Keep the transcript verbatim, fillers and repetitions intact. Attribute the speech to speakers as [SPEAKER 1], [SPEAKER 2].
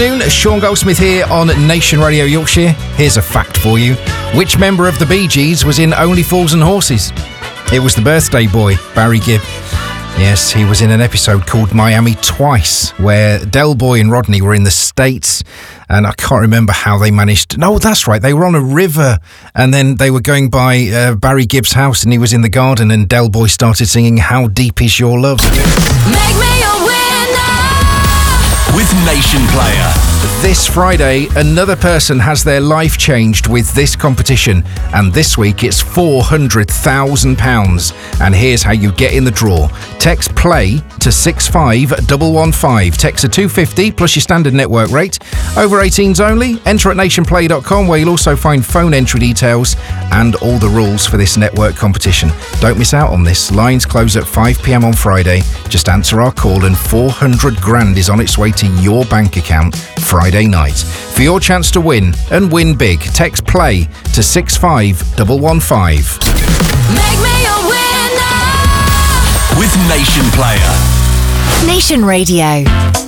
[SPEAKER 1] Sean Goldsmith here on Nation Radio Yorkshire. Here's a fact for you. Which member of the Bee Gees was in Only Fools and Horses? It was the birthday boy, Barry Gibb. Yes, he was in an episode called Miami Twice, where Del Boy and Rodney were in the States, and I can't remember how they managed... No, that's right, they were on a river, and then they were going by uh, Barry Gibb's house, and he was in the garden, and Del Boy started singing How Deep Is Your Love?
[SPEAKER 2] Make me a winner
[SPEAKER 3] with Nation Player.
[SPEAKER 1] This Friday, another person has their life changed with this competition, and this week it's four hundred thousand pounds. And here's how you get in the draw. Text PLAY to six five one one five. Text a two hundred fifty plus your standard network rate. Over eighteens only. Enter at nation play dot com, where you'll also find phone entry details and all the rules for this network competition. Don't miss out on this. Lines close at five p.m. on Friday. Just answer our call and four hundred grand is on its way to your bank account Friday night. For your chance to win and win big, text PLAY to six five one one five.
[SPEAKER 2] Make me a winner
[SPEAKER 3] with Nation Player.
[SPEAKER 4] Nation Radio.